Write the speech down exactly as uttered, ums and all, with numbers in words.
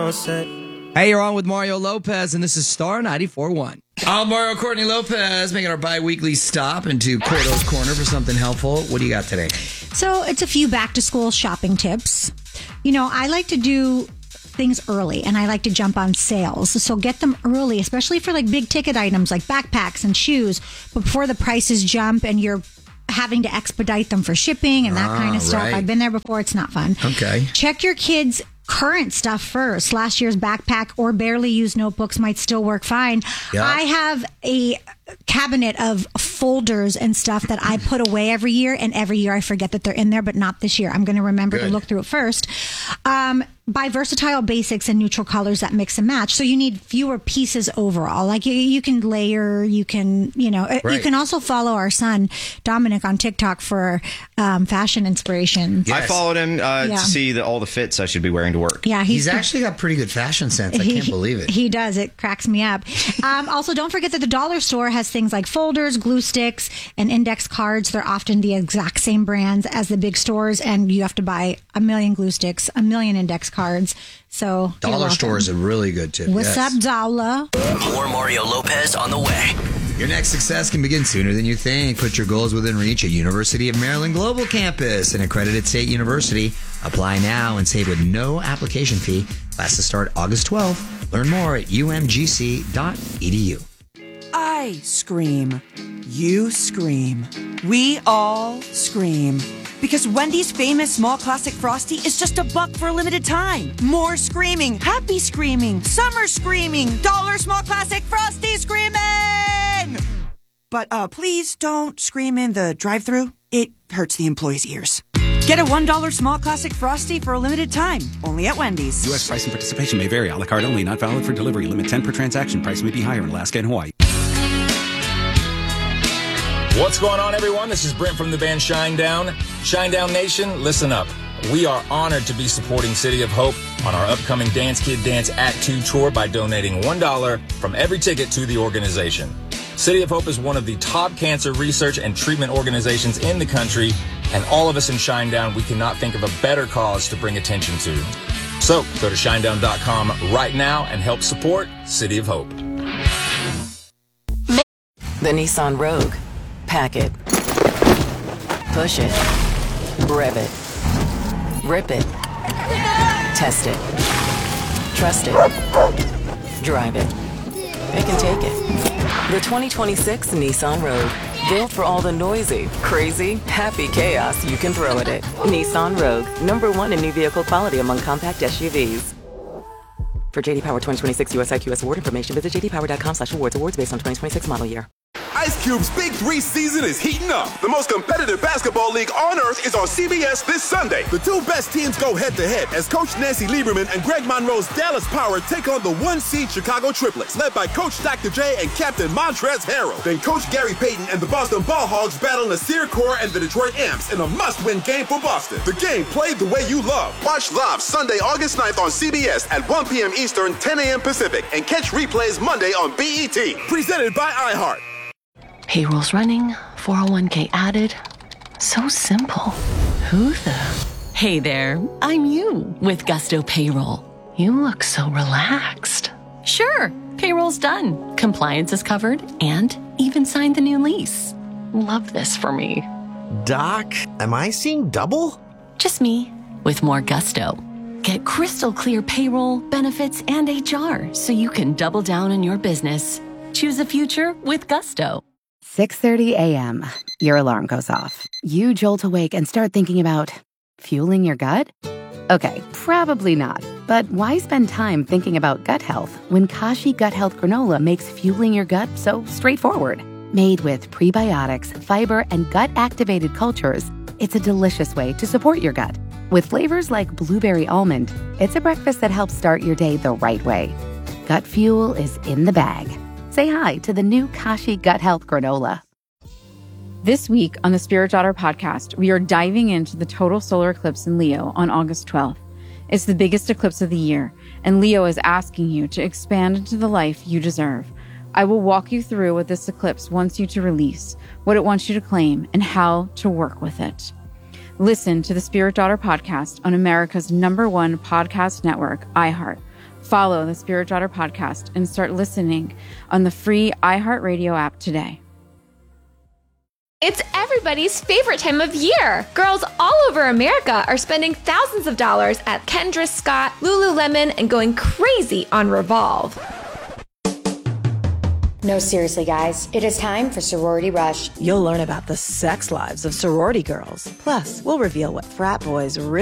Hey, you're on with Mario Lopez, and this is Star ninety-four point one. I'm Mario Courtney Lopez, making our bi-weekly stop into Cordo's Corner for something helpful. What do you got today? So it's a few back-to-school shopping tips. You know, I like to do things early, and I like to jump on sales. So get them early, especially for like big ticket items like backpacks and shoes, but before the prices jump and you're having to expedite them for shipping and that ah, kind of stuff. Right. I've been there before. It's not fun. Okay. Check your kids' current stuff first. Last year's backpack or barely used notebooks might still work fine. Yep. I have a cabinet of folders and stuff that I put away every year, and every year I forget that they're in there, but not this year. I'm going to remember Good. to look through it first. Um, buy versatile basics and neutral colors that mix and match. So you need fewer pieces overall. Like you, you can layer, you can, you know, right. you can also follow our son, Dominic, on TikTok for um, fashion inspiration. Yes. I followed him uh, yeah. to see the, all the fits I should be wearing to work. Yeah, He's, he's actually got pretty good fashion sense. I he, can't believe it. He does. It cracks me up. um, also, don't forget that the dollar store has things like folders, glue sticks, and index cards. They're often the exact same brands as the big stores, and you have to buy a million glue sticks, a million index cards. So dollar store is a really good tip. What's yes. up, dollar? More Mario Lopez on the way. Your next success can begin sooner than you think. Put your goals within reach at University of Maryland Global Campus, an accredited state university. Apply now and save with no application fee. Classes start August twelfth. Learn more at u m g c dot e d u. I scream. You scream. We all scream. Because Wendy's famous small classic Frosty is just a buck for a limited time. More screaming, happy screaming, summer screaming, dollar small classic Frosty screaming! But uh, please don't scream in the drive-thru. It hurts the employees' ears. Get a one dollar small classic Frosty for a limited time. Only at Wendy's. U S price and participation may vary. A la carte only. Not valid for delivery. Limit ten per transaction. Price may be higher in Alaska and Hawaii. What's going on, everyone? This is Brent from the band Shinedown. Shinedown Nation, listen up. We are honored to be supporting City of Hope on our upcoming Dance Kid Dance Act two tour by donating one dollar from every ticket to the organization. City of Hope is one of the top cancer research and treatment organizations in the country, and all of us in Shinedown, we cannot think of a better cause to bring attention to. So go to shinedown dot com right now and help support City of Hope. The Nissan Rogue. Pack it. Push it. Rev it. Rip it. Test it. Trust it. Drive it. It can take it. The twenty twenty-six Nissan Rogue. Built for all the noisy, crazy, happy chaos you can throw at it. Nissan Rogue. Number one in new vehicle quality among compact S U Vs. For J D Power twenty twenty-six U S I Q S award information, visit j d power dot com slash awards. Awards based on twenty twenty-six model year. Ice Cube's Big Three season is heating up. The most competitive basketball league on earth is on C B S this Sunday. The two best teams go head-to-head as Coach Nancy Lieberman and Greg Monroe's Dallas Power take on the one-seed Chicago Triplets, led by Coach Doctor J and Captain Montrezl Harrell. Then Coach Gary Payton and the Boston Ball Hogs battle Nasir Kaur and the Detroit Amps in a must-win game for Boston. The game played the way you love. Watch live Sunday, August ninth on C B S at one p.m. Eastern, ten a.m. Pacific, and catch replays Monday on B E T. Presented by iHeart. Payroll's running, four oh one k added. So simple. Who the? Hey there, I'm you with Gusto Payroll. You look so relaxed. Sure, payroll's done. Compliance is covered and even signed the new lease. Love this for me. Doc, am I seeing double? Just me with more Gusto. Get crystal clear payroll, benefits, and H R so you can double down on your business. Choose a future with Gusto. six thirty a.m. Your alarm goes off. You jolt awake and start thinking about fueling your gut? Okay, probably not. But why spend time thinking about gut health when Kashi Gut Health Granola makes fueling your gut so straightforward? Made with prebiotics, fiber, and gut-activated cultures, it's a delicious way to support your gut. With flavors like blueberry almond, it's a breakfast that helps start your day the right way. Gut fuel is in the bag. Say hi to the new Kashi Gut Health Granola. This week on the Spirit Daughter podcast, we are diving into the total solar eclipse in Leo on August twelfth. It's the biggest eclipse of the year, and Leo is asking you to expand into the life you deserve. I will walk you through what this eclipse wants you to release, what it wants you to claim, and how to work with it. Listen to the Spirit Daughter podcast on America's number one podcast network, iHeart, Follow the Spirit Daughter podcast and start listening on the free iHeartRadio app today. It's everybody's favorite time of year. Girls all over America are spending thousands of dollars at Kendra Scott, Lululemon, and going crazy on Revolve. No, seriously, guys. It is time for Sorority Rush. You'll learn about the sex lives of sorority girls. Plus, we'll reveal what frat boys really